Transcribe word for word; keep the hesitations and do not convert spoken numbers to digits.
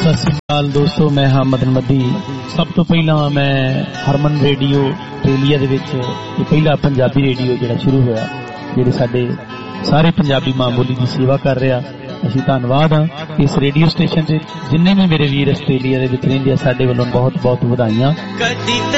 सत श्री अकाल दोस्तों, मैं हाँ मदन मदी। सब तो पहला मैं हरमन रेडियो आस्ट्रेलिया दे विच ये पहला पंजाबी रेडियो जिहड़ा शुरू होया, जिहड़े साडे सारे पंजाबी मां बोली की सेवा कर रहा, असीं धन्नवाद हाँ इस रेडियो स्टेशन से। जिन्ने भी मेरे वीर आस्ट्रेलिया दे विच रहिंदे आ, साडे वल्लों बहुत बहुत वधाइयां।